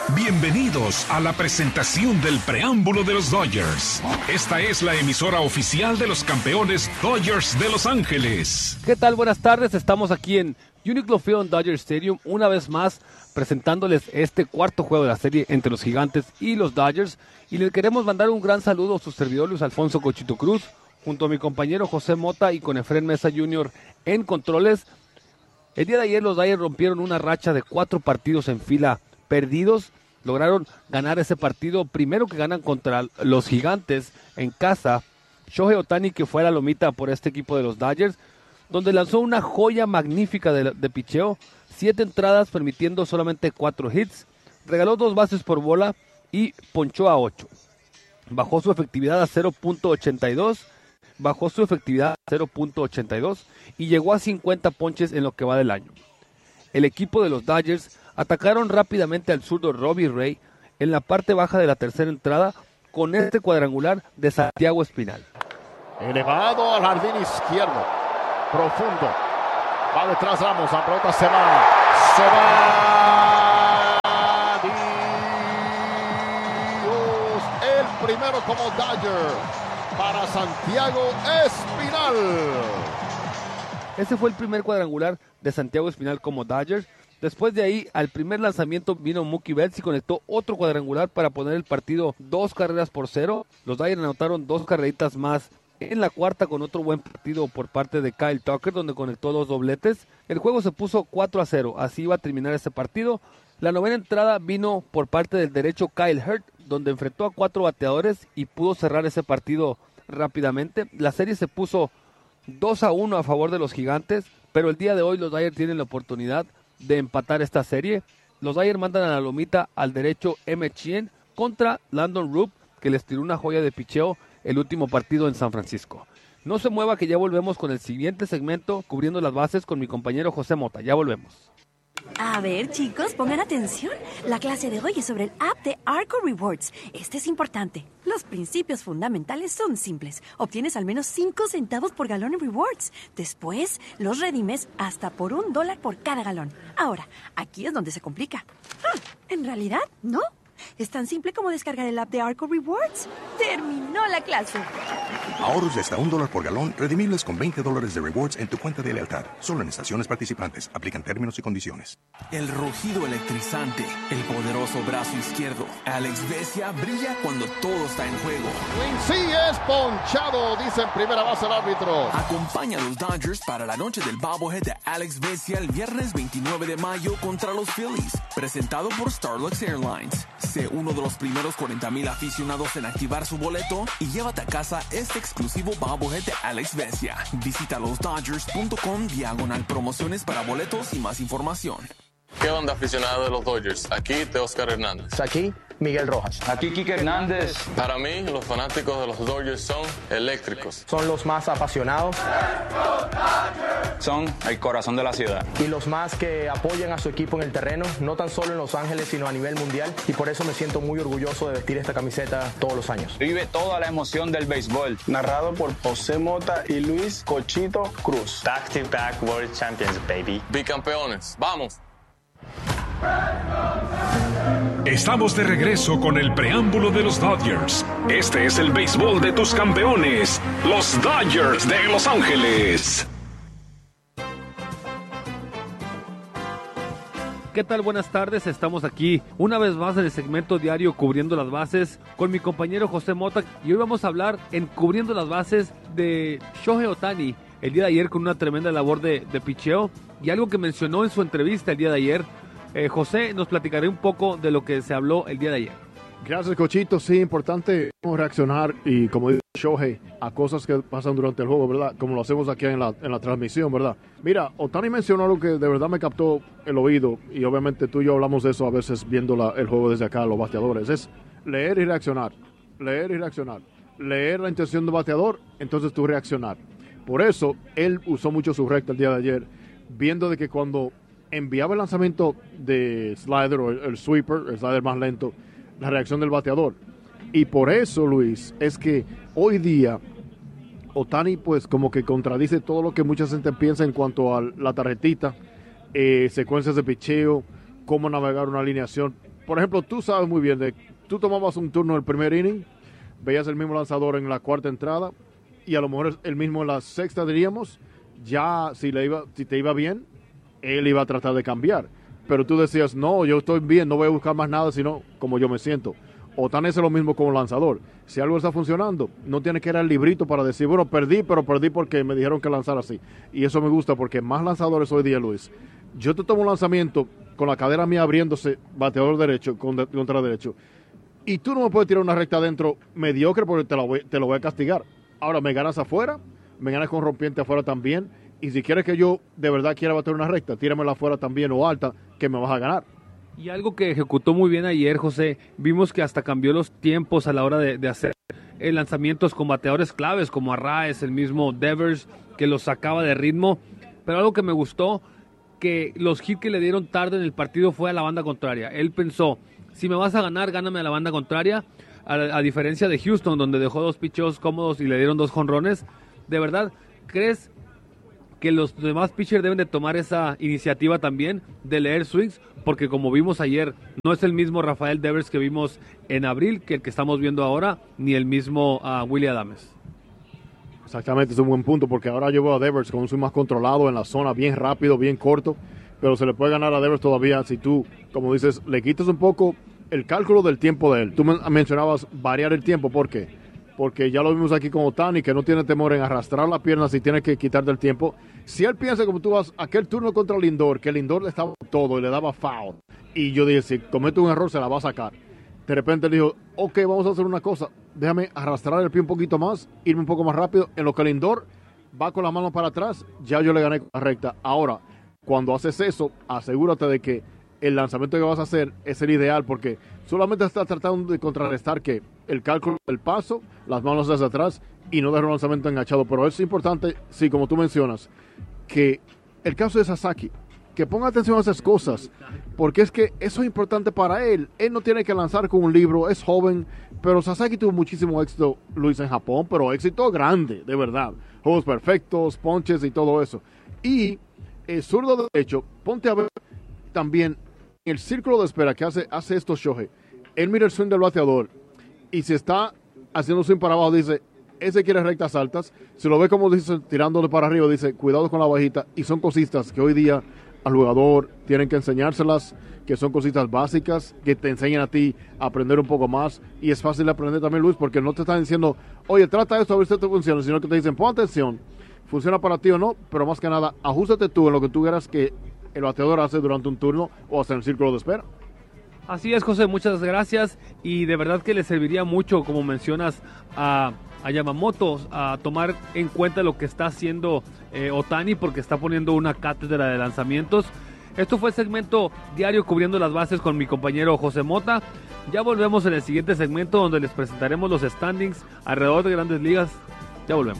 Bienvenidos a la presentación del preámbulo de los Dodgers. Esta es la emisora oficial de los campeones Dodgers de Los Ángeles. ¿Qué tal? Buenas tardes, estamos aquí en Uniqlo Field Dodger Stadium una vez más presentándoles este cuarto juego de la serie entre los Gigantes y los Dodgers, y les queremos mandar un gran saludo a su servidor Luis Alfonso Cochito Cruz, junto a mi compañero José Mota y con Efrén Mesa Jr. en controles. El día de ayer los Dodgers rompieron una racha de 4 partidos en fila perdidos. Lograron ganar ese partido, primero que ganan contra los Gigantes en casa. Shohei Ohtani, que fue a la lomita por este equipo de los Dodgers, donde lanzó una joya magnífica de picheo, 7 entradas permitiendo solamente 4 hits, regaló 2 bases por bola y ponchó a 8. Bajó su efectividad a 0.82 y llegó a 50 ponches en lo que va del año. El equipo de los Dodgers atacaron rápidamente al zurdo Robbie Ray en la parte baja de la tercera entrada con este cuadrangular de Santiago Espinal. Elevado al jardín izquierdo, profundo, va detrás Ramos, la pelota se va, Dios, el primero como Dodger para Santiago Espinal. Ese fue el primer cuadrangular de Santiago Espinal como Dodgers. Después de ahí, al primer lanzamiento vino Mookie Betts y conectó otro cuadrangular para poner el partido 2-0. Los Dodgers anotaron 2 carreritas más en la cuarta con otro buen partido por parte de Kyle Tucker, donde conectó 2 dobletes. El juego se puso 4-0, así iba a terminar este partido. La novena entrada vino por parte del derecho Kyle Hurt, donde enfrentó a 4 bateadores y pudo cerrar ese partido rápidamente. La serie se puso 2-1 a favor de los Gigantes, pero el día de hoy los Dodgers tienen la oportunidad de empatar esta serie. Los Dodgers mandan a la lomita al derecho M. Chien contra Landon Roop, que les tiró una joya de picheo el último partido en San Francisco. No se mueva, que ya volvemos con el siguiente segmento cubriendo las bases con mi compañero José Mota. Ya volvemos. A ver, chicos, pongan atención. La clase de hoy es sobre el app de Arco Rewards. Este es importante. Los principios fundamentales son simples. Obtienes al menos 5 centavos por galón en rewards. Después, los redimes hasta por $1 por cada galón. Ahora, aquí es donde se complica. En realidad, no. Es tan simple como descargar el app de Arco Rewards. ¡Terminó la clase! Ahorros de hasta $1 por galón, redimibles con $20 de rewards en tu cuenta de lealtad. Solo en estaciones participantes. Aplican términos y condiciones. El rugido electrizante, el poderoso brazo izquierdo. Alex Vesia brilla cuando todo está en juego. Sí es ponchado, dice en primera base el árbitro. Acompaña a los Dodgers para la noche del bobblehead de Alex Vesia el viernes 29 de mayo contra los Phillies. Presentado por Starlux Airlines. Sé uno de los primeros 40,000 aficionados en activar su boleto y llévate a casa este exclusivo bobblehead de Alex Vesia. Visita losdodgers.com/promociones para boletos y más información. ¿Qué onda, aficionado de los Dodgers? Aquí Teóscar Hernández. Aquí Miguel Rojas. Aquí Kike Hernández. Para mí, los fanáticos de los Dodgers son eléctricos. Son los más apasionados. Son el corazón de la ciudad. Y los más que apoyan a su equipo en el terreno, no tan solo en Los Ángeles, sino a nivel mundial. Y por eso me siento muy orgulloso de vestir esta camiseta todos los años. Vive toda la emoción del béisbol. Narrado por José Mota y Luis Cochito Cruz. Back-to-back World Champions, baby. Bicampeones. ¡Vamos! Estamos de regreso con el preámbulo de los Dodgers. Este es el béisbol de tus campeones, los Dodgers de Los Ángeles. ¿Qué tal? Buenas tardes, estamos aquí una vez más en el segmento diario Cubriendo las Bases con mi compañero José Mota, y hoy vamos a hablar en Cubriendo las Bases de Shohei Ohtani, el día de ayer con una tremenda labor de picheo, y algo que mencionó en su entrevista el día de ayer. José nos platicará un poco de lo que se habló el día de ayer. Gracias, Cochito. Sí, importante reaccionar, y como dice Shohei, a cosas que pasan durante el juego, ¿verdad? Como lo hacemos aquí en la transmisión, ¿verdad? Mira, Ohtani mencionó algo que de verdad me captó el oído, y obviamente tú y yo hablamos de eso a veces viendo el juego desde acá, los bateadores. Es leer y reaccionar, leer y reaccionar. Leer la intención del bateador, entonces tú reaccionar. Por eso, él usó mucho su recta el día de ayer, viendo de que cuando enviaba el lanzamiento de slider o el sweeper, el slider más lento, la reacción del bateador. Y por eso, Luis, es que hoy día Ohtani pues como que contradice todo lo que mucha gente piensa en cuanto a la tarjetita, secuencias de picheo, cómo navegar una alineación. por ejemplo, tú sabes muy bien, tú tomabas un turno en el primer inning, veías el mismo lanzador en la cuarta entrada, y a lo mejor el mismo en la sexta, diríamos, ya si te iba bien, él iba a tratar de cambiar. Pero tú decías, no, yo estoy bien, no voy a buscar más nada, sino como yo me siento. Otani es lo mismo como lanzador. Si algo está funcionando, no tiene que ir al librito para decir, bueno, perdí porque me dijeron que lanzar así. Y eso me gusta porque más lanzadores hoy día, Luis. Yo te tomo un lanzamiento con la cadera mía abriéndose, bateador derecho contra derecho, y tú no me puedes tirar una recta adentro mediocre porque te lo voy a castigar. Ahora, me ganas afuera, me ganas con rompiente afuera también, y si quieres que yo de verdad quiera bater una recta, tíramela afuera también o alta, que me vas a ganar. Y algo que ejecutó muy bien ayer, José, vimos que hasta cambió los tiempos a la hora de hacer lanzamientos con bateadores claves, como Arraez, el mismo Devers, que los sacaba de ritmo. Pero algo que me gustó, que los hits que le dieron tarde en el partido fue a la banda contraria. Él pensó, si me vas a ganar, gáname a la banda contraria, a diferencia de Houston, donde dejó 2 picheos cómodos y le dieron 2 jonrones. ¿De verdad crees que los demás pitchers deben de tomar esa iniciativa también de leer swings? Porque como vimos ayer, no es el mismo Rafael Devers que vimos en abril que el que estamos viendo ahora, ni el mismo Willy Adames. Exactamente, es un buen punto, porque ahora llevo a Devers con un swing más controlado en la zona, bien rápido, bien corto, pero se le puede ganar a Devers todavía si tú, como dices, le quitas un poco el cálculo del tiempo de él. Tú mencionabas variar el tiempo, ¿por qué? Porque ya lo vimos aquí con Otani, que no tiene temor en arrastrar la pierna si tiene que quitar del tiempo. Si él piensa como tú vas, aquel turno contra Lindor, que Lindor le estaba todo y le daba foul, y yo dije, si comete un error se la va a sacar. De repente él dijo, ok, vamos a hacer una cosa, déjame arrastrar el pie un poquito más, irme un poco más rápido, en lo que Lindor va con la mano para atrás, ya yo le gané con la recta. Ahora, cuando haces eso, asegúrate de que el lanzamiento que vas a hacer es el ideal, porque solamente estás tratando de contrarrestar que el cálculo del paso, las manos hacia atrás y no dejar un lanzamiento enganchado. Pero es importante, sí, como tú mencionas, que el caso de Sasaki, que ponga atención a esas cosas, porque es que eso es importante para él. Él no tiene que lanzar con un libro, es joven, pero Sasaki tuvo muchísimo éxito, Luis, en Japón, pero éxito grande, de verdad. Juegos perfectos, ponches y todo eso. Y el zurdo derecho, ponte a ver también el círculo de espera que hace esto Shohei. Él mira el swing del bateador y si está haciendo swing para abajo, dice, ese quiere rectas altas. Si lo ve como dice, tirándole para arriba, dice, cuidado con la bajita. Y son cositas que hoy día al jugador tienen que enseñárselas, que son cositas básicas, que te enseñan a ti a aprender un poco más. Y es fácil de aprender también, Luis, porque no te están diciendo, oye, trata esto a ver si te funciona, sino que te dicen, pon atención, funciona para ti o no, pero más que nada, ajústate tú en lo que tú quieras que el bateador hace durante un turno o hasta en el círculo de espera. Así es, José, muchas gracias, y de verdad que le serviría mucho, como mencionas, a Yamamoto a tomar en cuenta lo que está haciendo Otani, porque está poniendo una cátedra de lanzamientos. Esto fue el segmento diario cubriendo las bases con mi compañero José Mota. Ya volvemos en el siguiente segmento donde les presentaremos los standings alrededor de Grandes Ligas. Ya volvemos.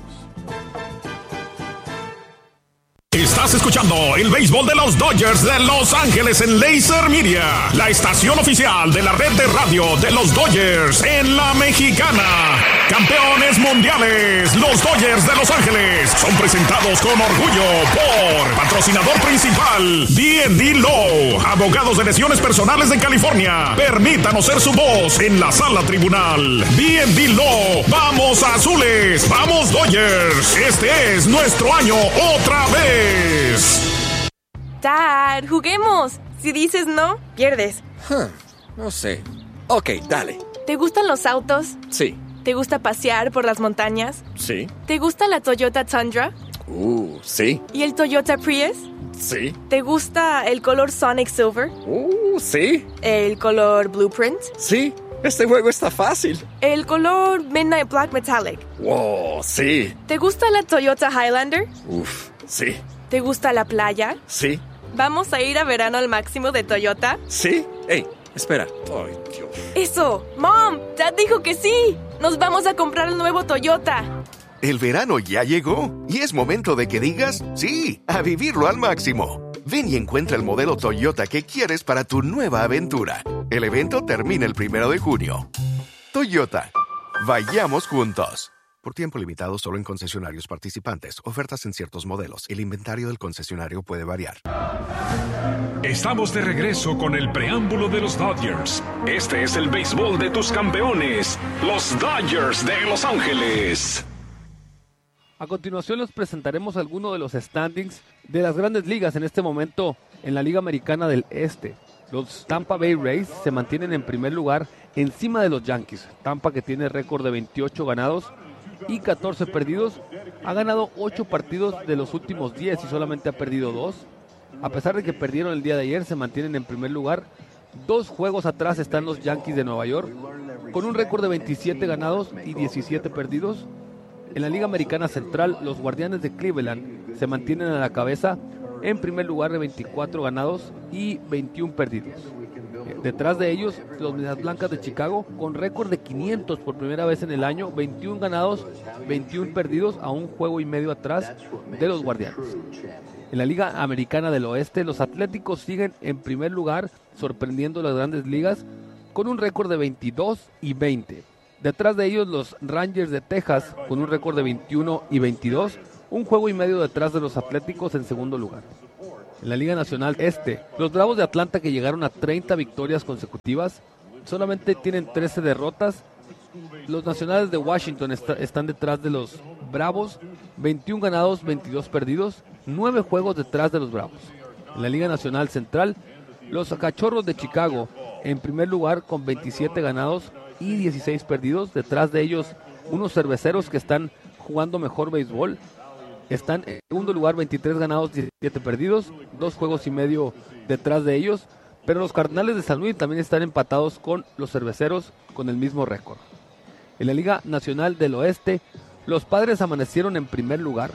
Estás escuchando el béisbol de los Dodgers de Los Ángeles en Laser Media, la estación oficial de la red de radio de los Dodgers en la Mexicana. Campeones mundiales, los Dodgers de Los Ángeles son presentados con orgullo por patrocinador principal D&D Law, abogados de lesiones personales de California. Permítanos ser su voz en la sala tribunal. D&D Law, vamos azules, vamos Dodgers. Este es nuestro año otra vez. Dad, juguemos. Si dices no, pierdes. No sé. Ok, dale. ¿Te gustan los autos? Sí. ¿Te gusta pasear por las montañas? Sí. ¿Te gusta la Toyota Tundra? Sí. ¿Y el Toyota Prius? Sí. ¿Te gusta el color Sonic Silver? Sí. ¿El color Blueprint? Sí. Este juego está fácil. ¿El color Midnight Black Metallic? Wow, sí. ¿Te gusta la Toyota Highlander? Sí. ¿Te gusta la playa? Sí. ¿Vamos a ir a verano al máximo de Toyota? Sí. Hey, espera. Ay, Dios. ¡Eso! ¡Mom! ¡Dad dijo que sí! ¡Nos vamos a comprar el nuevo Toyota! El verano ya llegó y es momento de que digas sí, a vivirlo al máximo. Ven y encuentra el modelo Toyota que quieres para tu nueva aventura. El evento termina el 1 de junio. Toyota. Vayamos juntos. Por tiempo limitado solo en concesionarios participantes. Ofertas en ciertos modelos. El inventario del concesionario puede variar. Estamos de regreso con el preámbulo de los Dodgers. Este es el béisbol de tus campeones, los Dodgers de Los Ángeles. A continuación les presentaremos algunos de los standings de las grandes ligas en este momento en la Liga Americana del Este. Los Tampa Bay Rays se mantienen en primer lugar encima de los Yankees. Tampa, que tiene récord de 28 ganados y 14 perdidos, ha ganado 8 partidos de los últimos 10 y solamente ha perdido 2. A pesar de que perdieron el día de ayer, se mantienen en primer lugar. 2 juegos atrás están los Yankees de Nueva York, con un récord de 27 ganados y 17 perdidos. En la Liga Americana Central, los Guardianes de Cleveland se mantienen a la cabeza en primer lugar de 24 ganados y 21 perdidos. Detrás de ellos, los Medias Blancas de Chicago, con récord de 500 por primera vez en el año, 21 ganados, 21 perdidos, a un juego y medio atrás de los Guardianes. En la Liga Americana del Oeste, los Atléticos siguen en primer lugar, sorprendiendo las grandes ligas, con un récord de 22 y 20. Detrás de ellos, los Rangers de Texas, con un récord de 21 y 22, un juego y medio detrás de los Atléticos en segundo lugar. En la Liga Nacional Este, los Bravos de Atlanta, que llegaron a 30 victorias consecutivas, solamente tienen 13 derrotas. Los Nacionales de Washington están detrás de los Bravos, 21 ganados, 22 perdidos, 9 juegos detrás de los Bravos. En la Liga Nacional Central, los Cachorros de Chicago, en primer lugar con 27 ganados y 16 perdidos. Detrás de ellos, unos Cerveceros que están jugando mejor béisbol. Están en segundo lugar, 23 ganados, 17 perdidos, 2 juegos y medio detrás de ellos. Pero los Cardenales de San Luis también están empatados con los Cerveceros con el mismo récord. En la Liga Nacional del Oeste, los Padres amanecieron en primer lugar,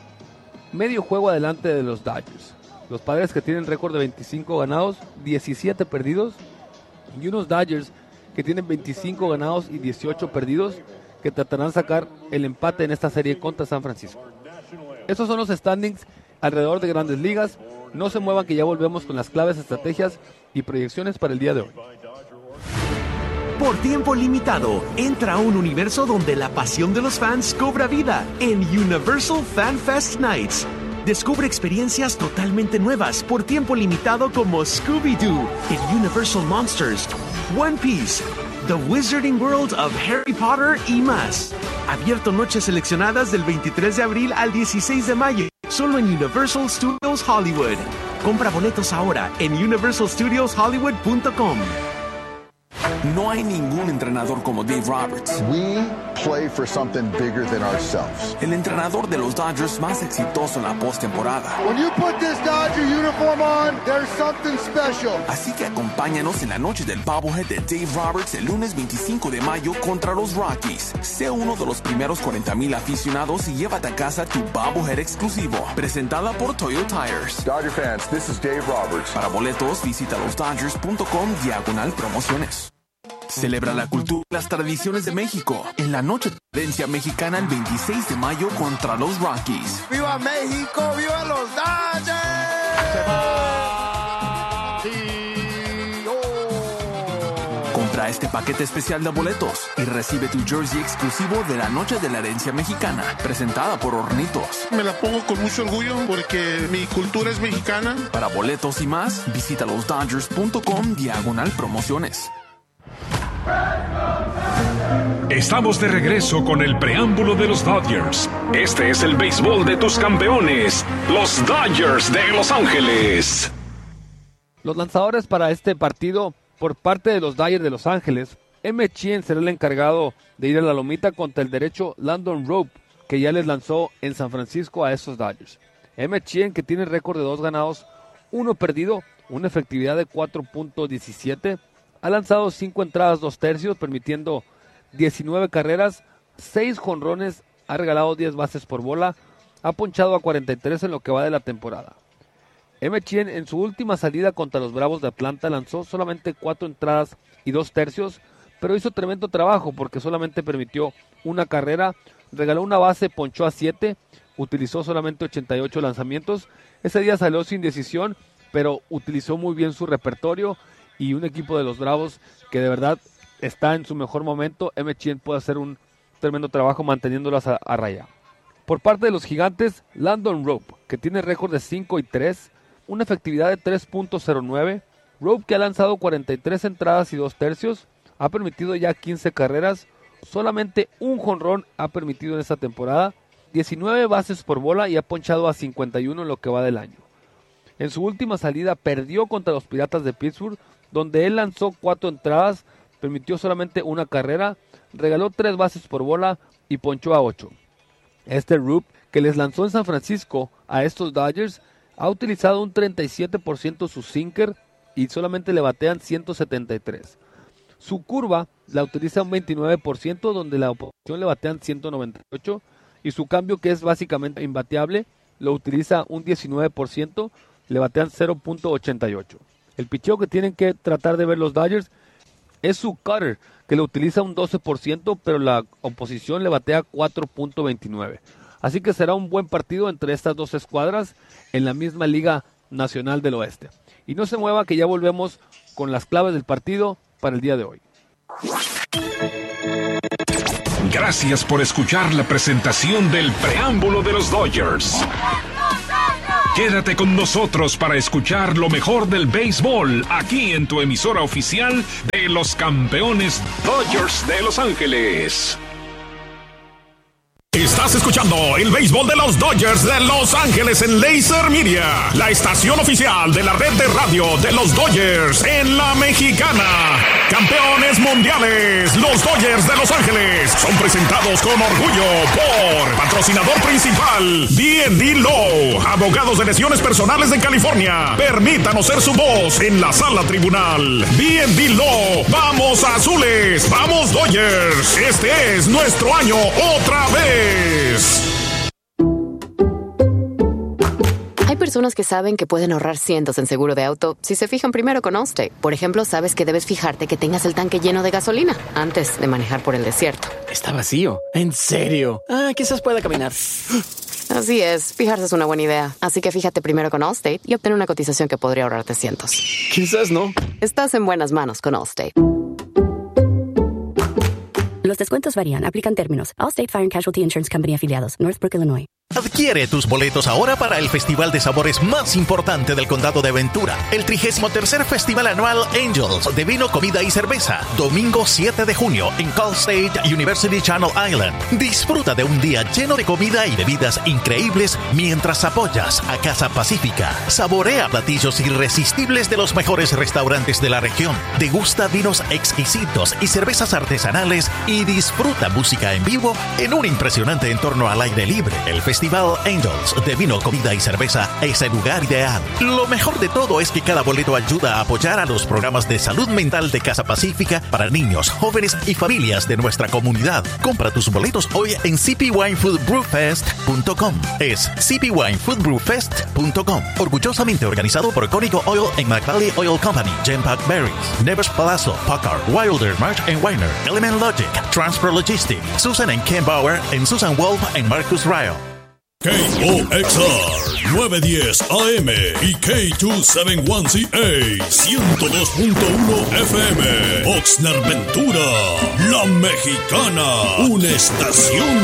medio juego adelante de los Dodgers. Los Padres, que tienen récord de 25 ganados, 17 perdidos, y unos Dodgers que tienen 25 ganados y 18 perdidos, que tratarán de sacar el empate en esta serie contra San Francisco. Estos son los standings alrededor de grandes ligas. No se muevan, que ya volvemos con las claves, estrategias y proyecciones para el día de hoy. Por tiempo limitado, entra a un universo donde la pasión de los fans cobra vida en Universal Fan Fest Nights. Descubre experiencias totalmente nuevas por tiempo limitado como Scooby-Doo, el Universal Monsters, One Piece, The Wizarding World of Harry Potter y más. Abierto noches seleccionadas del 23 de abril al 16 de mayo, solo en Universal Studios Hollywood. Compra boletos ahora en universalstudioshollywood.com. No hay ningún entrenador como Dave Roberts. We play for something bigger than ourselves. El entrenador de los Dodgers más exitoso en la postemporada. When you put this Dodger uniform on, there's something special. Así que acompáñanos en la noche del Bobblehead de Dave Roberts el lunes 25 de mayo contra los Rockies. Sé uno de los primeros 40,000 aficionados y llévate a casa tu Bobblehead exclusivo. Presentada por Toyo Tires. Dodger fans, this is Dave Roberts. Para boletos, visita losdodgers.com/promociones. Celebra la cultura y las tradiciones de México en la noche de herencia mexicana el 26 de mayo contra los Rockies. ¡Viva México! ¡Viva los Dodgers! Compra este paquete especial de boletos y recibe tu jersey exclusivo de la noche de la herencia mexicana, presentada por Hornitos. Me la pongo con mucho orgullo porque mi cultura es mexicana. Para boletos y más, visita losdodgers.com/promociones. Estamos de regreso con el preámbulo de los Dodgers. Este es el béisbol de tus campeones, los Dodgers de Los Ángeles. Los lanzadores para este partido por parte de los Dodgers de Los Ángeles, Emmett Sheehan será el encargado de ir a la lomita contra el derecho Landon Rope, que ya les lanzó en San Francisco a esos Dodgers. Emmett Sheehan, que tiene récord de 2 ganados, 1 perdido, una efectividad de 4.17, ha lanzado 5 entradas, 2 tercios, permitiendo 19 carreras, 6 jonrones, ha regalado 10 bases por bola, ha ponchado a 43 en lo que va de la temporada. Emmett Sheehan, en su última salida contra los Bravos de Atlanta, lanzó solamente 4 entradas y 2 tercios, pero hizo tremendo trabajo porque solamente permitió una carrera, regaló una base, ponchó a 7, utilizó solamente 88 lanzamientos. Ese día salió sin decisión, pero utilizó muy bien su repertorio, y un equipo de los Bravos que de verdad está en su mejor momento. Emmett Sheehan puede hacer un tremendo trabajo manteniéndolas a raya. Por parte de los Gigantes, Landon Rope, que tiene récord de 5-3, una efectividad de 3.09. Rope, que ha lanzado 43 entradas y 2/3, ha permitido ya 15 carreras, solamente un jonrón ha permitido en esta temporada, 19 bases por bola y ha ponchado a 51 en lo que va del año. En su última salida perdió contra los Piratas de Pittsburgh, donde él lanzó 4 entradas, permitió solamente una carrera, regaló 3 bases por bola y ponchó a 8. Este Rope, que les lanzó en San Francisco a estos Dodgers, ha utilizado un 37% su sinker y solamente le batean 173. Su curva la utiliza un 29%, donde la oposición le batean 198, y su cambio, que es básicamente imbateable, lo utiliza un 19%, le batean 0.88. El picheo que tienen que tratar de ver los Dodgers es su cutter, que lo utiliza un 12%, pero la oposición le batea 4.29. Así que será un buen partido entre estas dos escuadras en la misma Liga Nacional del Oeste. Y no se mueva, que ya volvemos con las claves del partido para el día de hoy. Gracias por escuchar la presentación del preámbulo de los Dodgers. Quédate con nosotros para escuchar lo mejor del béisbol aquí en tu emisora oficial de los campeones Dodgers de Los Ángeles. Estás escuchando el béisbol de los Dodgers de Los Ángeles en Laser Media, la estación oficial de la red de radio de los Dodgers en la Mexicana. Campeones mundiales, los Dodgers de Los Ángeles son presentados con orgullo por patrocinador principal D&D Law, abogados de lesiones personales en California. Permítanos ser su voz en la sala tribunal. D&D Law, vamos azules, vamos Dodgers. Este es nuestro año otra vez. Hay personas que saben que pueden ahorrar cientos en seguro de auto si se fijan primero con Allstate. Por ejemplo, sabes que debes fijarte que tengas el tanque lleno de gasolina antes de manejar por el desierto. Está vacío. ¿En serio? Quizás pueda caminar. Así es, fijarse es una buena idea. Así que fíjate primero con Allstate y obtén una cotización que podría ahorrarte cientos. Quizás no. Estás en buenas manos con Allstate. Los descuentos varían. Aplican términos. Allstate Fire and Casualty Insurance Company afiliados. Northbrook, Illinois. Adquiere tus boletos ahora para el festival de sabores más importante del condado de Ventura, el 33º Festival Anual Angels de Vino, Comida y Cerveza, domingo 7 de junio en Cal State University Channel Island. Disfruta de un día lleno de comida y bebidas increíbles mientras apoyas a Casa Pacífica. Saborea platillos irresistibles de los mejores restaurantes de la región, degusta vinos exquisitos y cervezas artesanales y disfruta música en vivo en un impresionante entorno al aire libre. El Festival Angels de Vino, Comida y Cerveza es el lugar ideal. Lo mejor de todo es que cada boleto ayuda a apoyar a los programas de salud mental de Casa Pacífica para niños, jóvenes y familias de nuestra comunidad. Compra tus boletos hoy en cpwinefoodbrewfest.com. Es cpwinefoodbrewfest.com. Orgullosamente organizado por Conico Oil and McValley Oil Company, Genpack Berries, Nevers Palazzo, Packard, Wilder, March & Weiner, Element Logic, Transfer Logistics, Susan and Ken Bauer, and Susan Wolf and Marcus Ryle. KOXR 910 AM y K271CA 102.1 FM Oxnard Ventura, La Mexicana, una estación